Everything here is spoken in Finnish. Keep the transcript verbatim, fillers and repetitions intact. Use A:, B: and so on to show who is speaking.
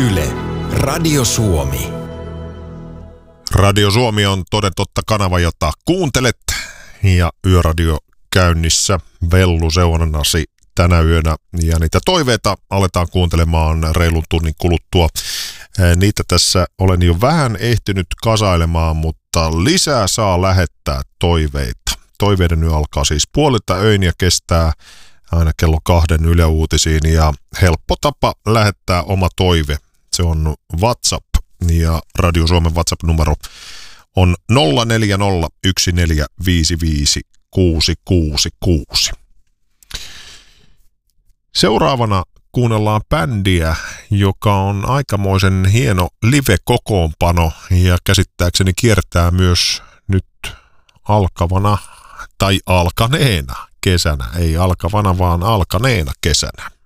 A: Yle, Radio Suomi.
B: Radio Suomi on toden totta kanava, jota kuuntelet, ja Yöradio käynnissä Vellu seurannasi tänä yönä, ja niitä toiveita aletaan kuuntelemaan reilun tunnin kuluttua. Niitä tässä olen jo vähän ehtinyt kasailemaan, mutta lisää saa lähettää toiveita. Toiveiden yö alkaa siis puolilta öin ja kestää aina kello kahden Yle Uutisiin, ja helppo tapa lähettää oma toive. Se on WhatsApp, ja Radio Suomen WhatsApp-numero on nolla neljä nolla yksi neljä viisi viisi kuusi kuusi kuusi. Seuraavana kuunnellaan bändiä, joka on aikamoisen hieno live-kokoonpano ja käsittääkseni kiertää myös nyt alkavana tai alkaneena kesänä. Ei alkavana, vaan alkaneena kesänä.